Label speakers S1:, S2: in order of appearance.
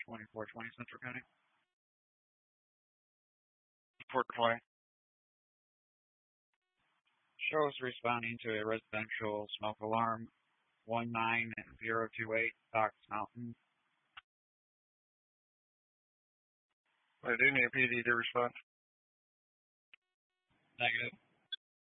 S1: 2420 Central County.
S2: 420.
S1: Shows responding to a residential smoke alarm 19028 Fox Mountain.
S2: I do need a PD to respond.
S1: Negative.